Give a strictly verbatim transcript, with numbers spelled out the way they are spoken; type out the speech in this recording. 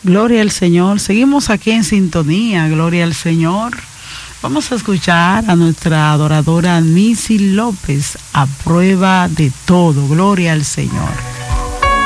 Gloria al Señor. Seguimos aquí en sintonía. Gloria al Señor. Vamos a escuchar a nuestra adoradora Nisi López, A Prueba de Todo. Gloria al Señor.